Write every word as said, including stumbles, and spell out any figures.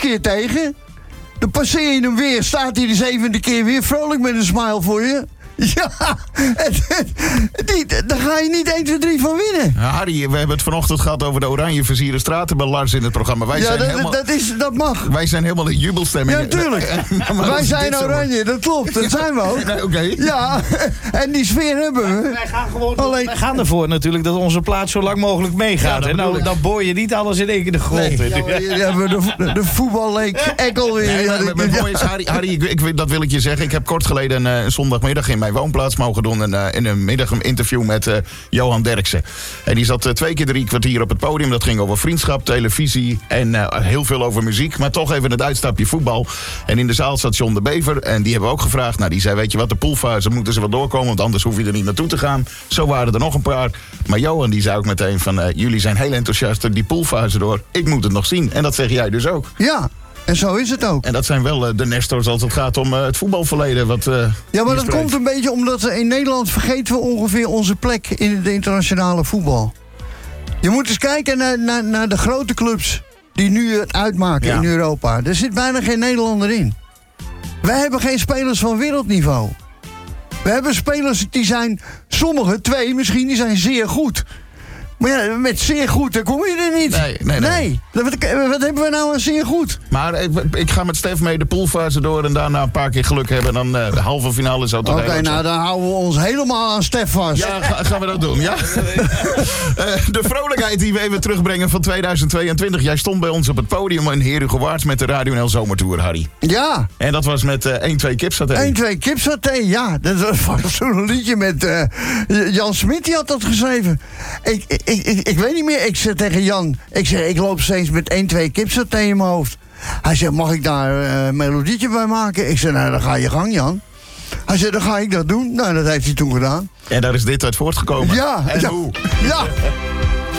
keer tegen. Dan passeer je hem weer, staat hij de zevende keer weer vrolijk met een smile voor je. Ja, die, daar ga je niet één, twee, drie van winnen. Ja, Harry, we hebben het vanochtend gehad over de oranje versierde straten bij Lars in het programma. Wij ja, zijn dat, helemaal, dat, is, dat mag. Wij zijn helemaal in jubelstemming. Ja, tuurlijk. Wij zijn oranje, dat klopt. Dat zijn we ook. Nee, okay. Ja, en die sfeer hebben we. Wij gaan gewoon Alleen, wij gaan ervoor natuurlijk dat onze plaat zo lang mogelijk meegaat. Ja, en nou, dan boor je niet alles in één keer de grond. Nee. ja, hier hebben we de, de voetballeek Ekkel weer. Nee, Ja, maar, maar, maar mooi is, Harry, Harry ik, ik, dat wil ik je zeggen. Ik heb kort geleden een uh, zondagmiddag in mijn woonplaats mogen doen. En, uh, in een middag een interview met uh, Johan Derksen. En die zat uh, twee keer drie kwartier op het podium. Dat ging over vriendschap, televisie en uh, heel veel over muziek. Maar toch even het uitstapje voetbal. En in de zaal zat John de Bever. En die hebben we ook gevraagd. Nou, die zei, weet je wat, de poolfase moeten ze wel doorkomen. Want anders hoef je er niet naartoe te gaan. Zo waren er nog een paar. Maar Johan die zei ook meteen van, uh, jullie zijn heel enthousiast die poolfase door. Ik moet het nog zien. En dat zeg jij dus ook. Ja. En zo is het ook. En dat zijn wel uh, de nestors als het gaat om uh, het voetbalverleden. Wat, uh, ja, maar dat spreekt. Komt een beetje omdat in Nederland vergeten we ongeveer onze plek in het internationale voetbal. Je moet eens kijken naar, naar, naar de grote clubs die nu het uitmaken ja. in Europa. Er zit bijna geen Nederlander in. Wij hebben geen spelers van wereldniveau. We hebben spelers die zijn, sommige, twee misschien, die zijn zeer goed. Maar ja, met zeer goed, dan kom je er niet. Nee, nee, nee. nee. Wat, wat hebben we nou aan zeer goed? Maar ik, ik ga met Stef mee de poolfase door en daarna een paar keer geluk hebben. En dan uh, de halve finale zo toch. Oké, okay, nou dan houden we ons helemaal aan Stef vast. Ja, ga, gaan we dat doen, ja? uh, de vrolijkheid die we even terugbrengen van tweeduizend tweeëntwintig. Jij stond bij ons op het podium in Herugewaard met de Radio N L Zomertour, Harry. Ja. En dat was met uh, één twee kipsaté. één twee kipsaté, ja. Dat was zo'n liedje met uh, Jan Smit, die had dat geschreven. Ik, ik, ik, ik, ik weet niet meer, ik zei tegen Jan, ik zeg, ik loop steeds met één twee kipsaté in mijn hoofd. Hij zegt, mag ik daar uh, een melodietje bij maken? Ik zei, nou, dan ga je gang, Jan. Hij zei, dan ga ik dat doen. Nou, dat heeft hij toen gedaan. En daar is dit uit voortgekomen. Ja. En ja, hoe? Ja.